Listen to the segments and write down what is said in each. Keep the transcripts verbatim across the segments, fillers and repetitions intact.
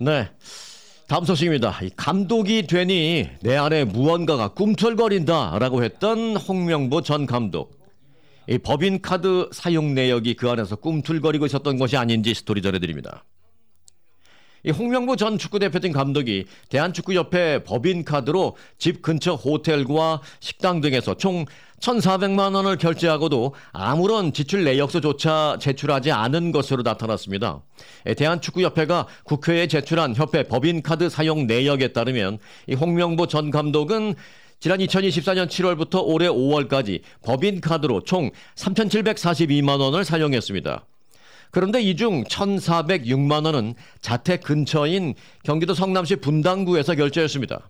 네. 다음 소식입니다. 이 감독이 되니 내 안에 무언가가 꿈틀거린다라고 했던 홍명보 전 감독. 이 법인카드 사용 내역이 그 안에서 꿈틀거리고 있었던 것이 아닌지 스토리 전해드립니다. 이 홍명보 전 축구대표팀 감독이 대한축구협회 법인카드로 집 근처 호텔과 식당 등에서 총 천사백만 원을 결제하고도 아무런 지출 내역서조차 제출하지 않은 것으로 나타났습니다. 대한축구협회가 국회에 제출한 협회 법인카드 사용 내역에 따르면 이 홍명보 전 감독은 지난 이천이십사 년 칠월부터 올해 오월까지 법인카드로 총 삼천칠백사십이만 원을 사용했습니다. 그런데 이 중 천사백육만 원은 자택 근처인 경기도 성남시 분당구에서 결제했습니다.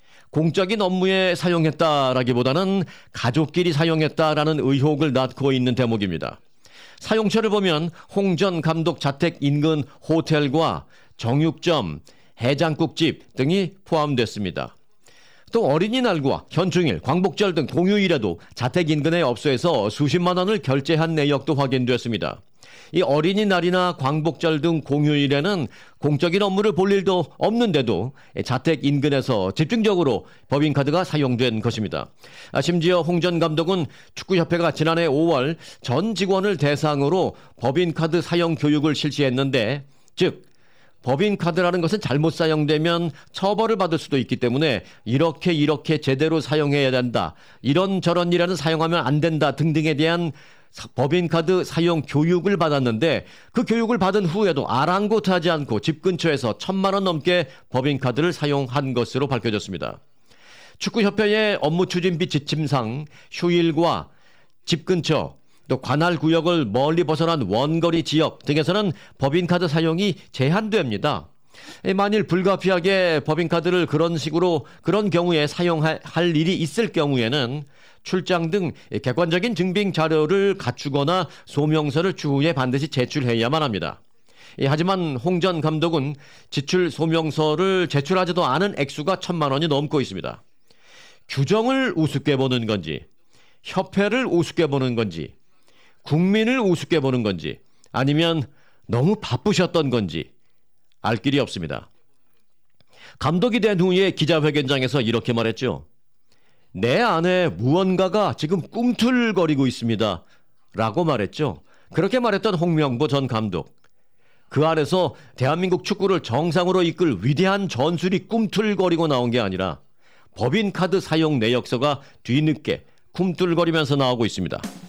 공적인 업무에 사용했다라기보다는 가족끼리 사용했다라는 의혹을 낳고 있는 대목입니다. 사용처를 보면 홍 전 감독 자택 인근 호텔과 정육점, 해장국집 등이 포함됐습니다. 또 어린이날과 현충일, 광복절 등 공휴일에도 자택 인근의 업소에서 수십만 원을 결제한 내역도 확인됐습니다. 이 어린이날이나 광복절 등 공휴일에는 공적인 업무를 볼 일도 없는데도 자택 인근에서 집중적으로 법인카드가 사용된 것입니다. 심지어 홍 전 감독은 축구협회가 지난해 오월 전 직원을 대상으로 법인카드 사용 교육을 실시했는데, 즉 법인카드라는 것은 잘못 사용되면 처벌을 받을 수도 있기 때문에 이렇게 이렇게 제대로 사용해야 된다, 이런저런 일에는 사용하면 안 된다 등등에 대한 법인카드 사용 교육을 받았는데, 그 교육을 받은 후에도 아랑곳하지 않고 집 근처에서 천만 원 넘게 법인카드를 사용한 것으로 밝혀졌습니다. 축구협회의 업무 추진비 지침상 휴일과 집 근처, 또 관할 구역을 멀리 벗어난 원거리 지역 등에서는 법인카드 사용이 제한됩니다. 만일 불가피하게 법인카드를 그런 식으로 그런 경우에 사용할 일이 있을 경우에는 출장 등 객관적인 증빙 자료를 갖추거나 소명서를 추후에 반드시 제출해야만 합니다. 하지만 홍 전 감독은 지출 소명서를 제출하지도 않은 액수가 천만 원이 넘고 있습니다. 규정을 우습게 보는 건지, 협회를 우습게 보는 건지, 국민을 우습게 보는 건지, 아니면 너무 바쁘셨던 건지 알 길이 없습니다. 감독이 된 후에 기자회견장에서 이렇게 말했죠. 내 안에 무언가가 지금 꿈틀거리고 있습니다 라고 말했죠. 그렇게 말했던 홍명보 전 감독. 그 안에서 대한민국 축구를 정상으로 이끌 위대한 전술이 꿈틀거리고 나온 게 아니라 법인카드 사용 내역서가 뒤늦게 꿈틀거리면서 나오고 있습니다.